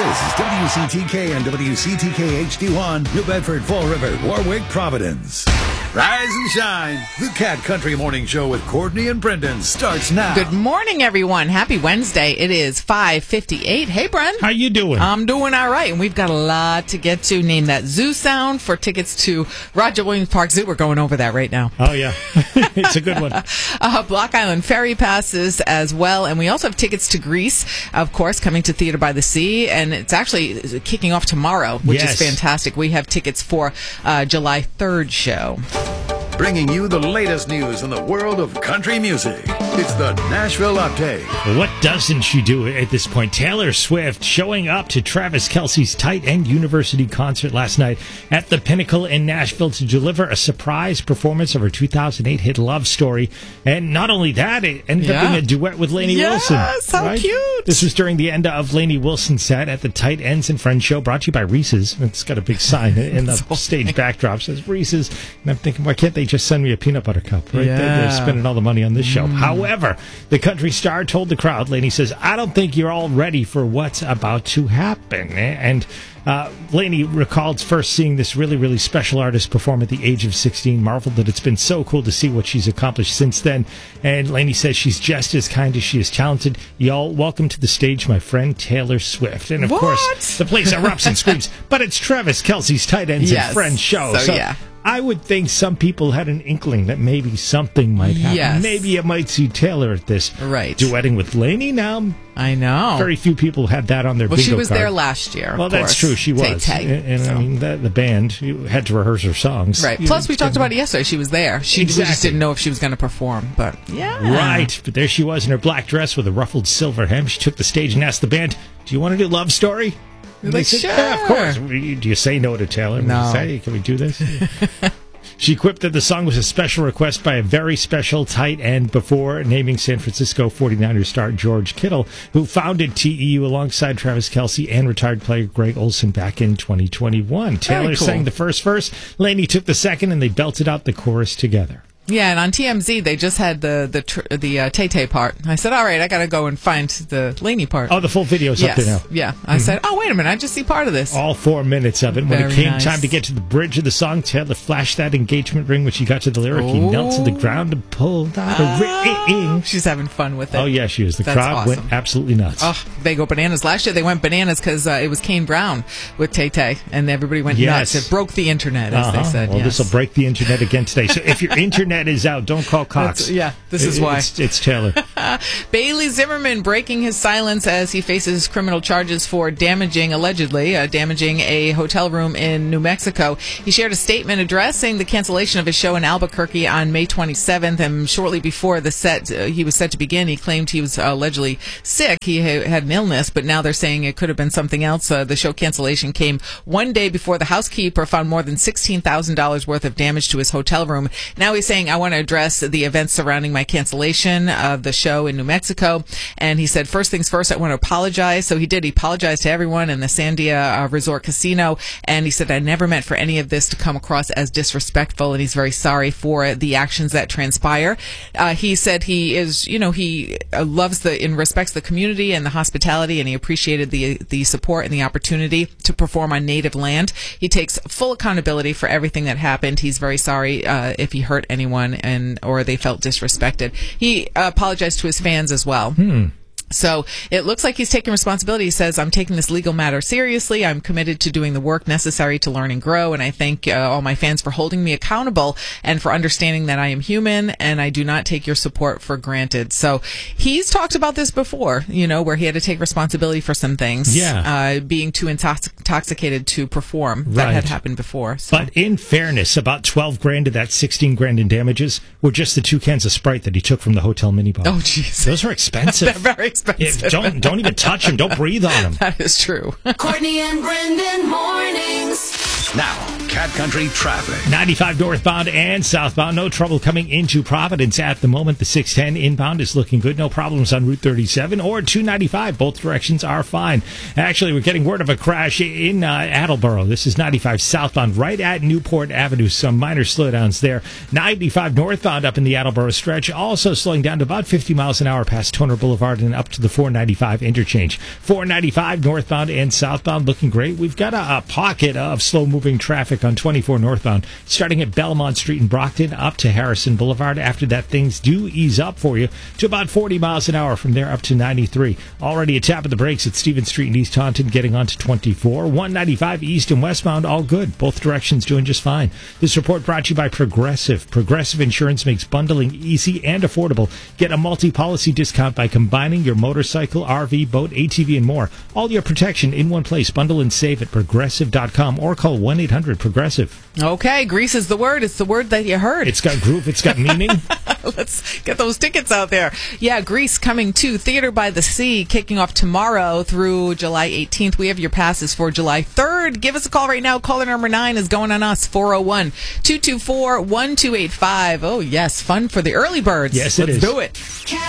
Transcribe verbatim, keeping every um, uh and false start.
This is W C T K and W C T K H D one, New Bedford, Fall River, Warwick, Providence. Rise and shine. The Cat Country Morning Show with Courtney and Brendan starts now. Good morning, everyone. Happy Wednesday. It is five fifty-eight. Hey, Bren. How you doing? I'm doing all right, and we've got a lot to get to. Name that zoo sound for tickets to Roger Williams Park Zoo. We're going over that right now. Oh, yeah. It's a good one. uh, Block Island Ferry passes as well, and we also have tickets to Greece, of course, coming to Theater by the Sea, and it's actually kicking off tomorrow, which yes. is fantastic. We have tickets for uh, July third show. Bringing you the latest news in the world of country music. It's the Nashville Update. What doesn't she do at this point? Taylor Swift showing up to Travis Kelce's Tight End University concert last night at the Pinnacle in Nashville to deliver a surprise performance of her two thousand eight hit Love Story. And not only that, it ended yeah. up being a duet with Lainey yes, Wilson. Yes, how right? cute. This was during the end of Lainey Wilson's set at the Tight Ends and Friends show, brought to you by Reese's. It's got a big sign in the stage backdrop. It says Reese's. And I'm thinking, why can't they just send me a peanut butter cup? Right? Yeah. They're, they're spending all the money on this show. Mm. However, the country star told the crowd, Lainey says, I don't think you're all ready for what's about to happen. And uh, Lainey recalled first seeing this really, really special artist perform at the age of sixteen, marveled that it's been so cool to see what she's accomplished since then. And Lainey says she's just as kind as she is talented. Y'all, welcome to the stage, my friend Taylor Swift. And of what? course, the place erupts and screams, but it's Travis Kelce's Tight Ends yes. and Friends show. So, so yeah. I would think some people had an inkling that maybe something might happen. Yes. Maybe you might see Taylor at this. Right. Duetting with Lainey now. I know. Very few people had that on their well, bingo she was card. there last year. Well, of that's course. true. She was. Tay-Tay, and and so. I mean, the, the band you had to rehearse her songs. Right. You Plus, know, we talked about it yesterday. She was there. She exactly. we just didn't know if she was going to perform. But, yeah. Right. But there she was in her black dress with a ruffled silver hem. She took the stage and asked the band, do you want to do Love Story? You're like, said, sure. Yeah, of course. Do you say no to Taylor? No. Say, can we do this? She quipped that the song was a special request by a very special tight end before naming San Francisco forty-niners star George Kittle, who founded T E U alongside Travis Kelce and retired player Greg Olsen back in twenty twenty-one. Taylor cool. sang the first verse, Lainey took the second, and they belted out the chorus together. Yeah, and on T M Z, they just had the the tr- the uh, Tay-Tay part. I said, all right, I got to go and find the Lainey part. Oh, the full video's yes. up there now. Yeah. I mm-hmm. said, oh, wait a minute, I just see part of this. All four minutes of it. When Very it came nice. time to get to the bridge of the song, Taylor flashed that engagement ring when she got to the lyric. Oh. He knelt to the ground and pulled out oh. a ring. She's having fun with it. Oh, yeah, she is. The That's crowd awesome. went absolutely nuts. Oh, they go bananas. Last year, they went bananas because uh, it was Kane Brown with Tay-Tay, and everybody went yes. nuts. It broke the internet, as uh-huh. they said. Well, yes. this will break the internet again today. So if your internet is out, don't call Cox. That's, yeah, this is it, why. It's, it's Taylor. Bailey Zimmerman breaking his silence as he faces criminal charges for damaging, allegedly, uh, damaging a hotel room in New Mexico. He shared a statement addressing the cancellation of his show in Albuquerque on May twenty-seventh, and shortly before the set, uh, he was set to begin, he claimed he was uh, allegedly sick. He ha- had an illness, but now they're saying it could have been something else. Uh, the show cancellation came one day before the housekeeper found more than sixteen thousand dollars worth of damage to his hotel room. Now he's saying, I want to address the events surrounding my cancellation of the show in New Mexico. And he said, first things first, I want to apologize. So he did. He apologized to everyone in the Sandia uh, Resort Casino. And he said, I never meant for any of this to come across as disrespectful. And he's very sorry for the actions that transpire. Uh, he said he is, you know, he uh, loves the, and respects the community and the hospitality, and he appreciated the, the support and the opportunity to perform on native land. He takes full accountability for everything that happened. He's very sorry uh, if he hurt anyone and or they felt disrespected. He uh, apologized to his fans as well. Hmm. So it looks like he's taking responsibility. He says, I'm taking this legal matter seriously. I'm committed to doing the work necessary to learn and grow. And I thank uh, all my fans for holding me accountable and for understanding that I am human and I do not take your support for granted. So he's talked about this before, you know, where he had to take responsibility for some things. Yeah. Uh, being too intox- intoxicated to perform. That Right. had happened before. So. But in fairness, about twelve grand of that sixteen grand in damages were just the two cans of Sprite that he took from the hotel minibar. Oh, jeez. Those are expensive. They're very expensive. Yeah, don't don't even touch them. Don't breathe on them. That is true. Courtney and Brendan mornings. Now, Cat Country traffic. ninety-five northbound and southbound. No trouble coming into Providence at the moment. The six ten inbound is looking good. No problems on Route thirty-seven or two ninety-five. Both directions are fine. Actually, we're getting word of a crash in uh, Attleboro. This is ninety-five southbound right at Newport Avenue. Some minor slowdowns there. ninety-five northbound up in the Attleboro stretch. Also slowing down to about fifty miles an hour past Toner Boulevard and up to the four ninety-five interchange. four ninety-five northbound and southbound looking great. We've got a, a pocket of slow-moving traffic on twenty-four northbound, starting at Belmont Street in Brockton up to Harrison Boulevard. After that, things do ease up for you to about forty miles an hour from there up to ninety-three. Already a tap of the brakes at Stevens Street in East Taunton, getting on to twenty-four. one ninety-five east and westbound, all good. Both directions doing just fine. This report brought to you by Progressive. Progressive Insurance makes bundling easy and affordable. Get a multi-policy discount by combining your motorcycle, R V, boat, A T V, and more. All your protection in one place. Bundle and save at progressive dot com or call one eight hundred progressive. Okay, Grease is the word. It's the word that you heard. It's got groove. It's got meaning. Let's get those tickets out there. Yeah, Grease coming to Theater by the Sea, kicking off tomorrow through July eighteenth. We have your passes for July third. Give us a call right now. Caller number nine is going on us, four oh one, two two four, one two eight five. Oh, yes, fun for the early birds. Yes, it Let's is. do it.